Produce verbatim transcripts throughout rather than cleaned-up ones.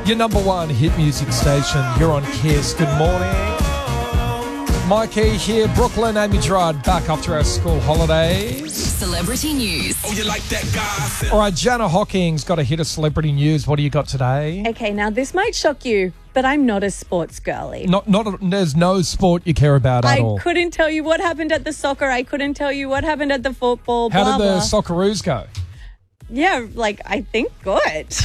Your number one hit music station. You're on Kiss. Good morning. Mikey here, Brooklyn, Amy Gerard back after our school holidays. Celebrity news. Oh, you like that guy? All right, Jana Hocking's got a hit of celebrity news. What do you got today? Okay, now this might shock you, but I'm not a sports girly. Not, not. There's no sport you care about at I all. couldn't tell you what happened at the soccer. I couldn't tell you what happened at the football. How blah, did the blah. Socceroos go? Yeah, like, I think good.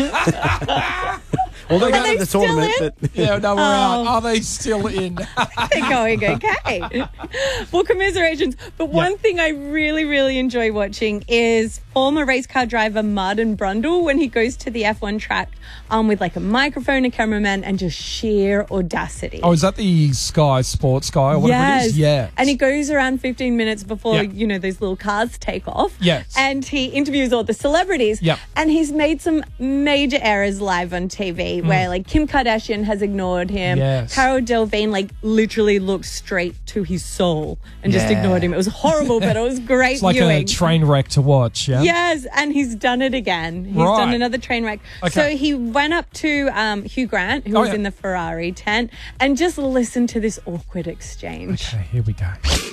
Well, they Are got they to the still tournament, in? but Yeah, no, we're Oh. out. Are they still in? They're going okay. Well, commiserations. But one Yeah. thing I really, really enjoy watching is former race car driver Martin Brundle when he goes to the F one track um, with like a microphone, a cameraman, and just sheer audacity. Oh, is that the Sky Sports guy or whatever Yes. it is? Yeah. And he goes around fifteen minutes before, Yeah. you know, those little cars take off. Yes. And he interviews all the celebrities. Yep. And he's made some major errors live on T V where, like, Kim Kardashian has ignored him. Yes. Cara Delevingne, like, literally looked straight to his soul and just Yeah. ignored him. It was horrible, but it was great It's like viewing. a train wreck to watch, yeah? Yes, and he's done it again. He's Right. done another train wreck. Okay. So he went up to um, Hugh Grant, who Oh, was yeah. in the Ferrari tent, and just listened to this awkward exchange. Okay, here we go.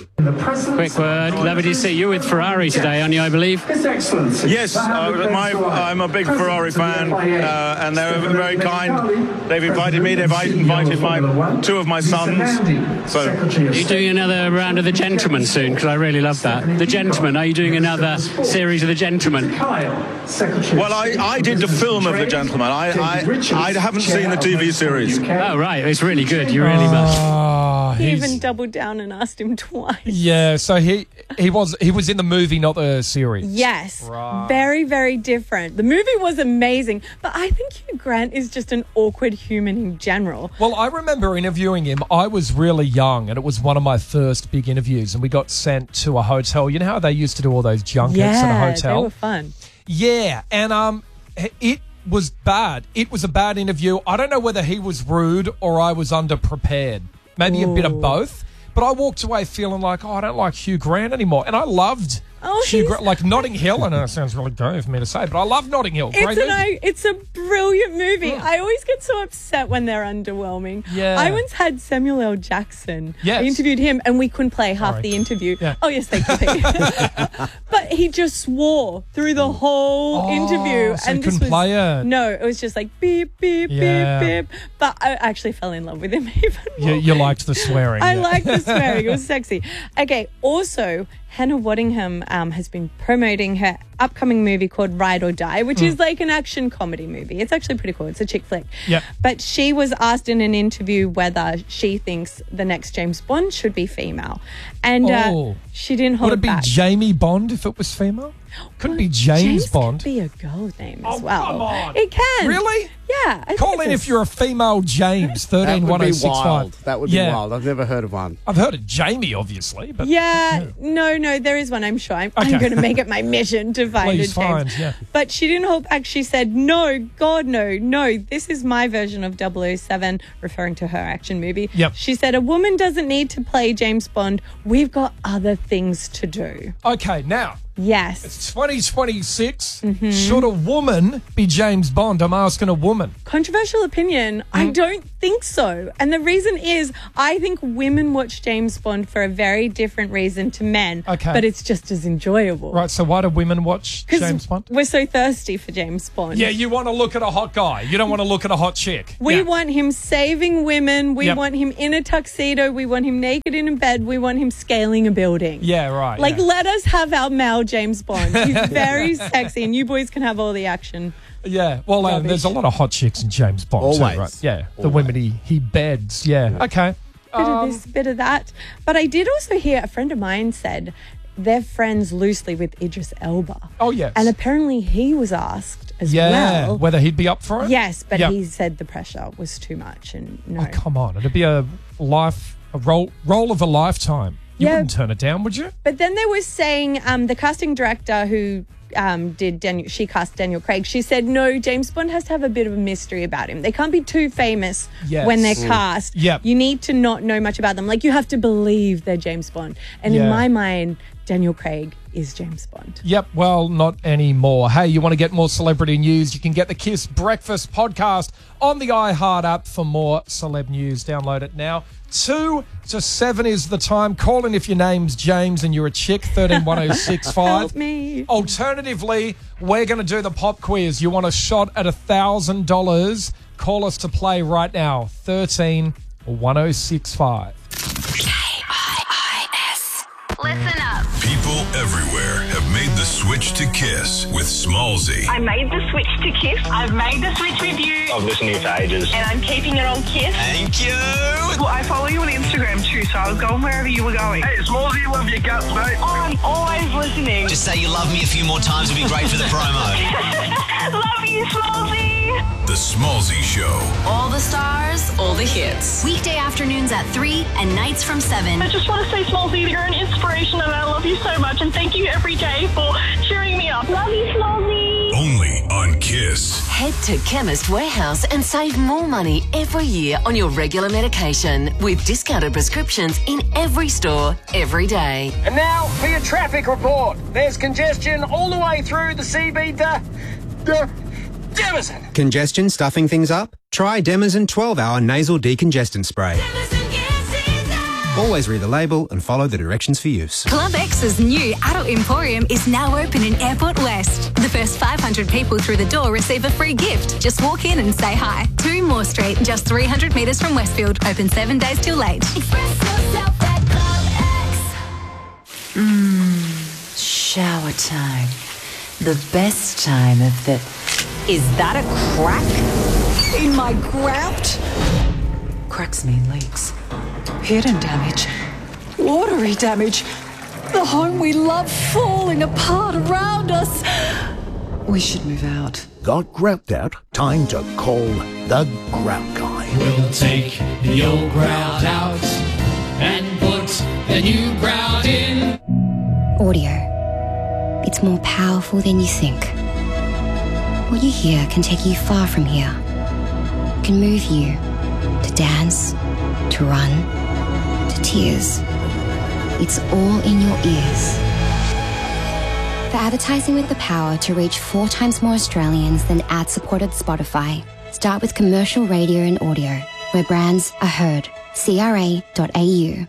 Quick word. Lovely to see you with Ferrari today, aren't you, I believe? His Excellency. Yes, uh, my, I'm a big Ferrari fan, uh, and they're very kind. They've invited me. They've invited my two of my sons. So, Are you doing another round of The Gentleman soon? Because I really love that. The Gentleman. Are you doing another series of The Gentleman? well, I, I did the film of The Gentleman. I I, I haven't seen the T V series. Oh, right. It's really good. You really must. Oh, He he's- even doubled down and asked him twice. Yeah, so he he was he was in the movie, not the series. Yes. Right. Very, very different. The movie was amazing, but I think Hugh Grant is just an awkward human in general. Well, I remember interviewing him. I was really young, and it was one of my first big interviews, and we got sent to a hotel. You know how they used to do all those junkets in a Yeah, hotel? they were fun. Yeah, and um, it was bad. It was a bad interview. I don't know whether he was rude or I was underprepared. Maybe a bit of Ooh. both. But I walked away feeling like, oh, I don't like Hugh Grant anymore. And I loved Oh, Hugh he's- Grant, like Notting Hill. I know it sounds really gay for me to say, but I love Notting Hill. Great It's an, movie. I, it's a brilliant movie. I always get so upset when they're underwhelming. Yeah. I once had Samuel L. Jackson. Yes. I interviewed him and we couldn't play half Sorry. the interview. Yeah. Oh, yes, thank you. But he just swore through the whole Oh, interview. so you and this couldn't was, play it? No, it was just like beep, beep, Yeah. beep, beep. But I actually fell in love with him even more. You, you liked the swearing. I yeah. like the swearing. It was sexy. Okay, also, Hannah Waddingham um, has been promoting her upcoming movie called Ride or Die, which is like an action comedy movie. It's actually pretty cool. It's a chick flick. Yep. But she was asked in an interview whether she thinks the next James Bond should be female. And Oh. uh, she didn't hold Would it be back. Jamie Bond if it was female? Couldn't be James, James Bond. could be a girl name as Oh, well. come on. It can. Really? Yeah. I Call think in it's if you're a female James, that thirteen would one be oh six wild. five. That would yeah. be wild. I've never heard of one. I've heard of Jamie, obviously, but Yeah, no, no, there is one, I'm sure. I'm, Okay. I'm going to make it my mission to find Please a James. find, yeah. But she didn't hold back. She said, no, God, no, no, this is my version of double oh seven, referring to her action movie. Yep. She said, a woman doesn't need to play James Bond. We've got other things to do. Okay, now, Yes. it's twenty twenty-six. Mm-hmm. Should a woman be James Bond? I'm asking a woman. Controversial opinion. I Mm. don't think so. And the reason is I think women watch James Bond for a very different reason to men. Okay. But it's just as enjoyable. Right, so why do women watch James Because Bond? we're so thirsty for James Bond. Yeah, you want to look at a hot guy. You don't want to look at a hot chick. We Yeah. want him saving women. We Yep. want him in a tuxedo. We want him naked in a bed. We want him scaling a building. Yeah, right. Like, yeah. let us have our male James Bond. He's very sexy, and you boys can have all the action. Yeah, well, um, Rubbish. there's a lot of hot chicks in James Bond, Always. too, right? Yeah, the women he, he beds. Yeah, okay. Bit Um, of this, bit of that. But I did also hear a friend of mine said they're friends loosely with Idris Elba. Oh, yes. And apparently he was asked as yeah, well. whether he'd be up for it? Yes, but Yeah. he said the pressure was too much, and no. Oh, come on. It'd be a life, a role, role of a lifetime. You Yeah. wouldn't turn it down, would you? But then they were saying um, the casting director who um, did Daniel, she cast Daniel Craig. She said no, James Bond has to have a bit of a mystery about him. They can't be too famous Yes. when they're Mm. cast. Yep. You need to not know much about them. Like, you have to believe they're James Bond. And Yeah. in my mind, Daniel Craig is James Bond. Yep, well, not anymore. Hey, you want to get more celebrity news? You can get the Kiss Breakfast podcast on the iHeart app for more celeb news. Download it now. Two to seven is the time. Call in if your name's James and you're a chick, thirteen one oh six five. Help me. Alternatively, we're going to do the pop quiz. You want a shot at one thousand dollars? Call us to play right now, thirteen one oh six five. K I I S. Listen up. People everywhere have made the switch to Kiss with Smallzy. I made the switch to Kiss. I've made the switch with you. I've listened to you for ages. And I'm keeping it on Kiss. Thank you. Well, I follow you on Instagram too, so I was going wherever you were going. Hey, Smallzy, love your guts, mate. Oh, I'm always listening. Just say you love me a few more times would be great for the promo. Love you, Smallzy. The Smallzy Show. All the stars, all the hits. Weekday afternoons at three and nights from seven. I just want to say, Smallzy, that you're an inspiration and I love you so much. And thank you every day for cheering me up. Love you, Smallzy. Only on Kiss. Head to Chemist Warehouse and save more money every year on your regular medication with discounted prescriptions in every store, every day. And now for your traffic report. There's congestion all the way through the C B to the Demazin. Congestion stuffing things up? Try Demazin twelve hour nasal decongestant spray. Always read the label and follow the directions for use. Club X's new adult emporium is now open in Airport West. The first five hundred people through the door receive a free gift. Just walk in and say hi. two Moore Street, just three hundred metres from Westfield. Open seven days till late. Express yourself at Club X. Mmm, shower time. The best time of the... Is that a crack in my grout? Cracks mean leaks. Hidden damage. Watery damage. The home we love falling apart around us. We should move out. Got grout out? Time to call the Grout Guy. We'll take the old grout out and put the new grout in. Audio. It's more powerful than you think. What you hear can take you far from here. It can move you to dance, to run, to tears. It's all in your ears. For advertising with the power to reach four times more Australians than ad-supported Spotify, start with commercial radio and audio, where brands are heard. C R A dot A U.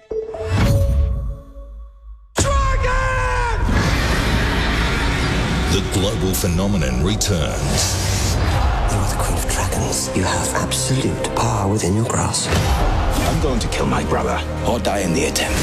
The global phenomenon returns. You are the Queen of Dragons. You have absolute power within your grasp. I'm going to kill my brother or die in the attempt.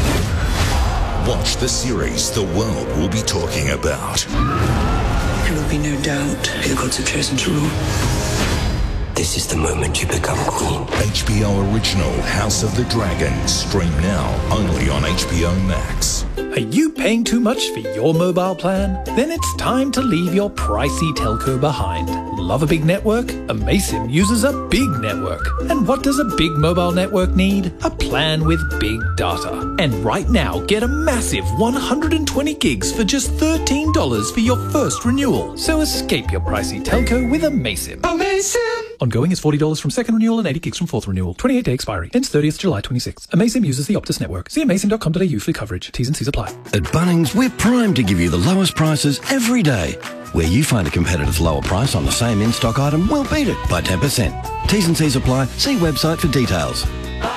Watch the series the world will be talking about. There will be no doubt who the gods have chosen to rule. This is the moment you become queen. H B O original House of the Dragon. Stream now only on H B O Max. Are you paying too much for your mobile plan? Then it's time to leave your pricey telco behind. Love a big network? Amaysim uses a big network. And what does a big mobile network need? A plan with big data. And right now, get a massive one hundred twenty gigs for just thirteen dollars for your first renewal. So escape your pricey telco with Amaysim. Amaysim! Ongoing is forty dollars from second renewal and eighty gigs from fourth renewal. twenty-eight day expiry. Ends thirtieth July twenty-sixth. Amaysim uses the Optus network. See amaysim dot com dot a u for coverage. T's and C's apply. At Bunnings, we're primed to give you the lowest prices every day. Where you find a competitor's lower price on the same in-stock item, we'll beat it by ten percent. T's and C's apply. See website for details.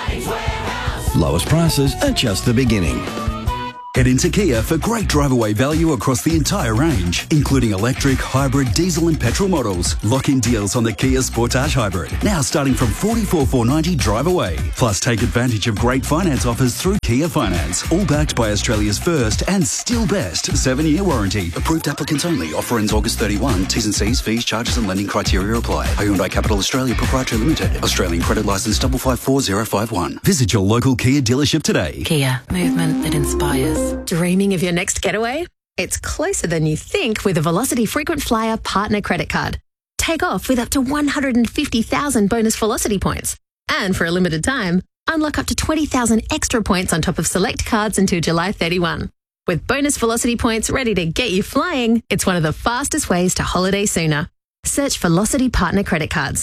Lowest prices are just the beginning. Head into Kia for great drive-away value across the entire range, including electric, hybrid, diesel and petrol models. Lock-in deals on the Kia Sportage Hybrid, now starting from forty-four thousand four hundred ninety drive away. Plus, take advantage of great finance offers through Kia Finance, all backed by Australia's first and still best seven-year warranty. Approved applicants only. Offer ends August thirty-first. T's and C's, fees, charges and lending criteria apply. Hyundai Capital Australia Proprietary Limited. Australian credit licence five five four zero five one. Visit your local Kia dealership today. Kia, movement that inspires. Dreaming of your next getaway? It's closer than you think with a Velocity Frequent Flyer Partner Credit Card. Take off with up to one hundred fifty thousand bonus Velocity points. And for a limited time, unlock up to twenty thousand extra points on top of select cards until July thirty-first. With bonus Velocity points ready to get you flying, it's one of the fastest ways to holiday sooner. Search Velocity Partner Credit Cards.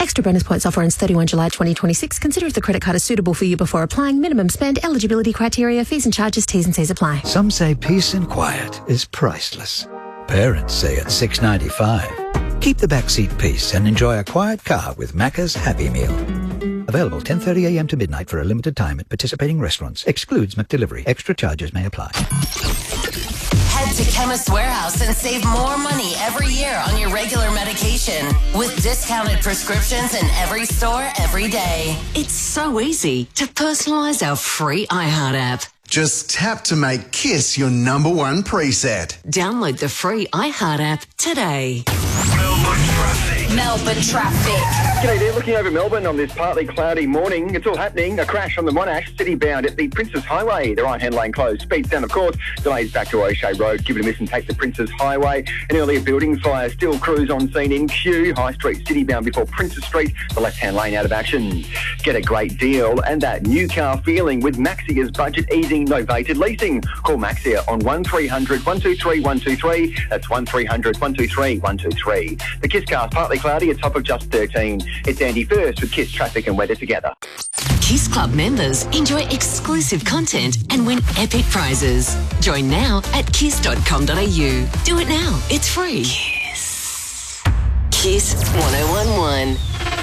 Extra bonus points offer ends thirty-first of July twenty twenty-six. Consider if the credit card is suitable for you before applying. Minimum spend, eligibility criteria, fees and charges, T's and C's apply. Some say peace and quiet is priceless. Parents say it's six dollars and ninety-five cents. Keep the backseat peace and enjoy a quiet car with Macca's Happy Meal. Available ten thirty a m to midnight for a limited time at participating restaurants. Excludes McDelivery. Extra charges may apply. Head to Chemist Warehouse and save more money every year on your regular medication with discounted prescriptions in every store every day. It's so easy to personalise our free iHeart app. Just tap to make KISS your number one preset. Download the free iHeart app today. Melbourne traffic. G'day there, looking over Melbourne on this partly cloudy morning. It's all happening. A crash on the Monash, city bound at the Princes Highway. The right-hand lane closed. Speeds down, of course. Delays back to O'Shea Road. Give it a miss and take the Princes Highway. An earlier building fire. Still crews on scene in Kew. High Street, city bound before Princes Street. The left-hand lane out of action. Get a great deal and that new car feeling with Maxia's budget easing novated leasing. Call Maxia on one three hundred one two three one two three. That's one three hundred one two three one two three. The KISS car's partly cloudy, a top of just thirteen. It's Andy First with KISS traffic and weather together. KISS Club members enjoy exclusive content and win epic prizes. Join now at kiss dot com dot a u. Do it now. It's free. KISS. KISS ten eleven.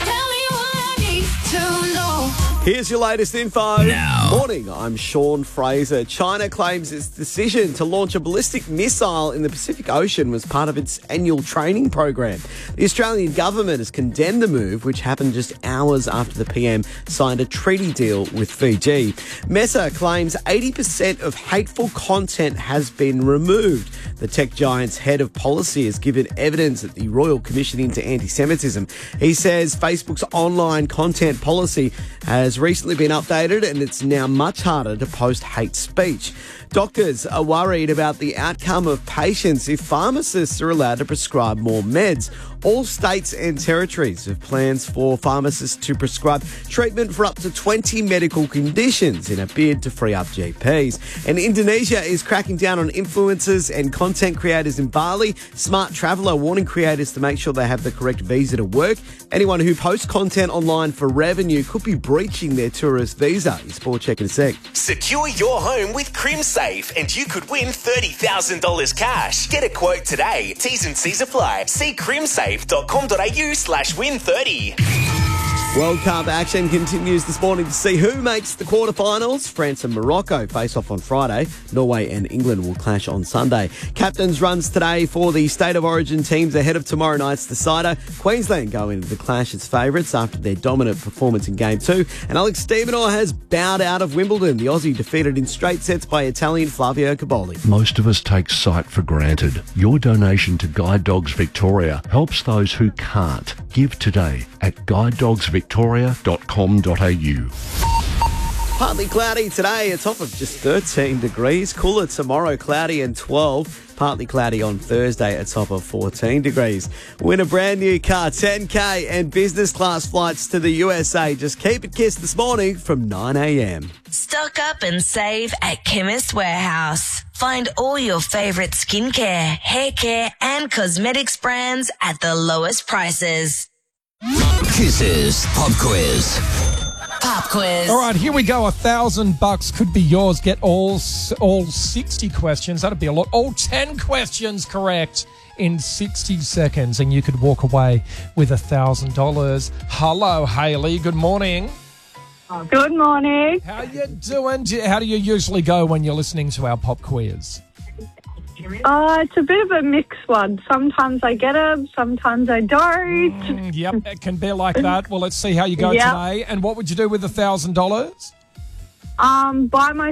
Here's your latest info. Now. Morning, I'm Sean Fraser. China claims its decision to launch a ballistic missile in the Pacific Ocean was part of its annual training program. The Australian government has condemned the move, which happened just hours after the P M signed a treaty deal with Fiji. Meta claims eighty percent of hateful content has been removed. The tech giant's head of policy has given evidence at the Royal Commission into Anti-Semitism. He says Facebook's online content policy has recently been updated and it's now much harder to post hate speech. Doctors are worried about the outcome of patients if pharmacists are allowed to prescribe more meds. All states and territories have plans for pharmacists to prescribe treatment for up to twenty medical conditions in a bid to free up G Ps. And Indonesia is cracking down on influencers and content creators in Bali. Smart Traveller warning creators to make sure they have the correct visa to work. Anyone who posts content online for revenue could be breaching their tourist visa. Your sport check in a sec. Secure your home with CrimSafe and you could win thirty thousand dollars cash. Get a quote today. T's and C's apply. See crimsafe dot com dot a u slash win thirty. World Cup action continues this morning to see who makes the quarterfinals. France and Morocco face off on Friday. Norway and England will clash on Sunday. Captains runs today for the State of Origin teams ahead of tomorrow night's decider. Queensland go into the clash as favourites after their dominant performance in Game two. And Alex Stevenor has bowed out of Wimbledon. The Aussie defeated in straight sets by Italian Flavio Cobolli. Most of us take sight for granted. Your donation to Guide Dogs Victoria helps those who can't. Give today at guide dogs victoria dot com dot a u. Partly cloudy today, a top of just thirteen degrees. Cooler tomorrow, cloudy and twelve. Partly cloudy on Thursday, a top of fourteen degrees. Win a brand new car, ten K and business class flights to the U S A. Just keep it KISS this morning from nine a m. Stock up and save at Chemist Warehouse. Find all your favourite skincare, hair care and cosmetics brands at the lowest prices. Kiss's Pop Quiz. Pop quiz. All right, here we go. A thousand bucks could be yours. Get all all sixty questions. That'd be a lot. All ten questions correct in sixty seconds, and you could walk away with a thousand dollars. Hello, Hayley. Good morning. Good morning. How you doing? Do- How do you usually go when you're listening to our pop quiz? Uh, it's a bit of a mixed one. Sometimes I get them, sometimes I don't. Mm, yep, it can be like that. Well, let's see how you go Yep. today. And what would you do with a thousand dollars? Um, buy my